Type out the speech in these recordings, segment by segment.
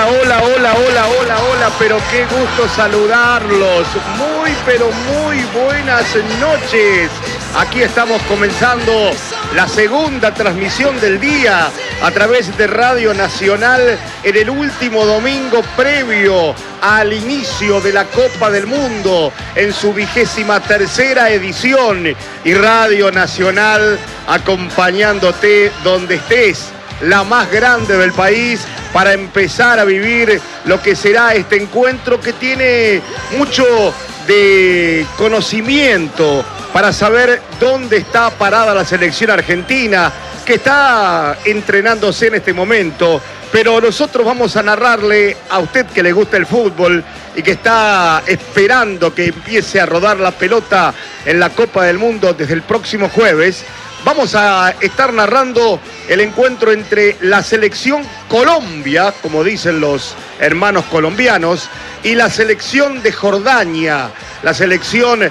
Hola, hola, hola, hola, hola, hola, pero qué gusto saludarlos. Pero muy buenas noches. Aquí estamos comenzando la segunda transmisión del día a través de Radio Nacional en el último domingo previo al inicio de la Copa del Mundo en su 23ª edición. Y Radio Nacional acompañándote donde estés, la más grande del país, para empezar a vivir lo que será este encuentro que tiene mucho de conocimiento para saber dónde está parada la selección argentina, que está entrenándose en este momento. Pero nosotros vamos a narrarle a usted que le gusta el fútbol y que está esperando que empiece a rodar la pelota en la Copa del Mundo desde el próximo jueves. Vamos a estar narrando el encuentro entre la selección Colombia, como dicen los hermanos colombianos, y la selección de Jordania, la selección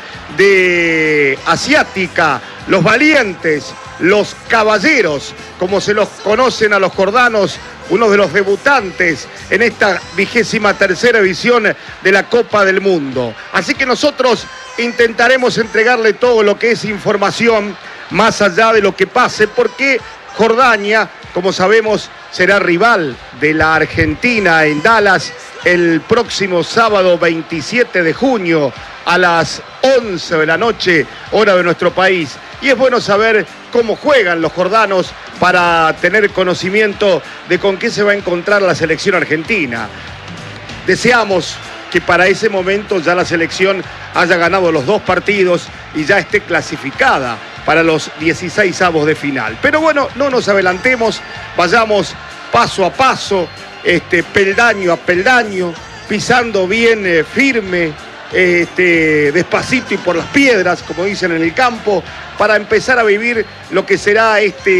de asiática, los valientes, los caballeros, como se los conocen a los jordanos, uno de los debutantes en esta 23ª edición de la Copa del Mundo. Así que nosotros intentaremos entregarle todo lo que es información, más allá de lo que pase, porque Jordania, como sabemos, será rival de la Argentina en Dallas el próximo sábado 27 de junio a las 11 de la noche, hora de nuestro país. Y es bueno saber cómo juegan los jordanos para tener conocimiento de con qué se va a encontrar la selección argentina. Deseamos que para ese momento ya la selección haya ganado los 2 partidos y ya esté clasificada para los 16avos de final. Pero bueno, no nos adelantemos, vayamos paso a paso, peldaño a peldaño, pisando bien firme, despacito y por las piedras, como dicen en el campo, para empezar a vivir lo que será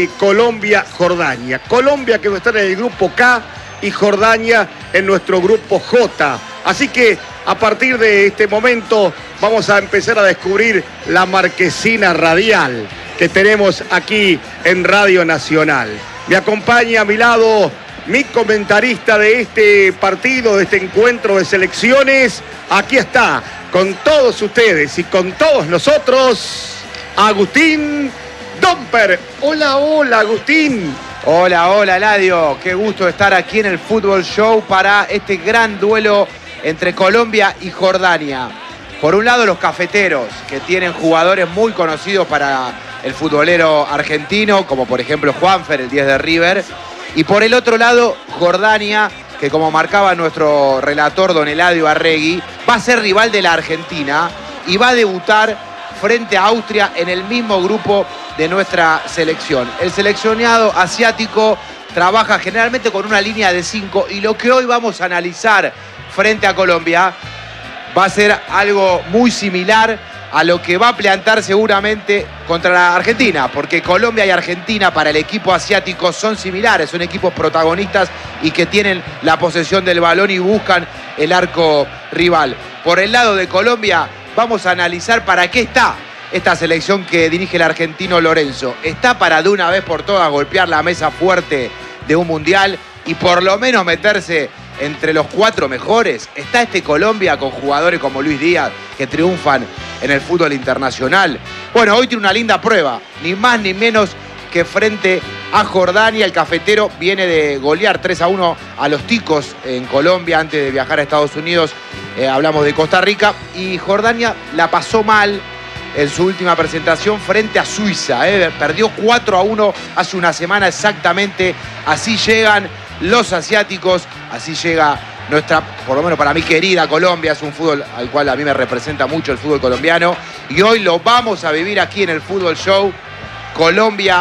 Colombia-Jordania. Colombia que va a estar en el grupo K y Jordania en nuestro grupo J. Así que a partir de este momento vamos a empezar a descubrir la marquesina radial que tenemos aquí en Radio Nacional. Me acompaña a mi lado mi comentarista de este partido, de este encuentro de selecciones. Aquí está, con todos ustedes y con todos nosotros, Agustín Domper. Hola, hola, Agustín. Hola, hola, Eladio. Qué gusto estar aquí en el Fútbol Show para este gran duelo entre Colombia y Jordania. Por un lado, los cafeteros, que tienen jugadores muy conocidos para el futbolero argentino, como por ejemplo Juanfer, el 10 de River. Y por el otro lado, Jordania, que como marcaba nuestro relator don Eladio Arregui, va a ser rival de la Argentina y va a debutar frente a Austria en el mismo grupo de nuestra selección. El seleccionado asiático trabaja generalmente con una línea de 5 y lo que hoy vamos a analizar frente a Colombia va a ser algo muy similar a lo que va a plantar seguramente contra la Argentina, porque Colombia y Argentina para el equipo asiático son similares, son equipos protagonistas y que tienen la posesión del balón y buscan el arco rival. Por el lado de Colombia vamos a analizar para qué está esta selección que dirige el argentino Lorenzo. Está para de una vez por todas golpear la mesa fuerte de un mundial y por lo menos meterse entre los 4 mejores. Está Colombia con jugadores como Luis Díaz que triunfan en el fútbol internacional. Bueno, hoy tiene una linda prueba, ni más ni menos que frente a Jordania. El cafetero viene de golear 3-1 a los ticos en Colombia antes de viajar a Estados Unidos. Hablamos de Costa Rica y Jordania la pasó mal en su última presentación frente a Suiza. Perdió 4-1 hace una semana exactamente. Así llegan los asiáticos, así llega nuestra, por lo menos para mí, querida Colombia. Es un fútbol al cual a mí me representa mucho el fútbol colombiano. Y hoy lo vamos a vivir aquí en el Fútbol Show. Colombia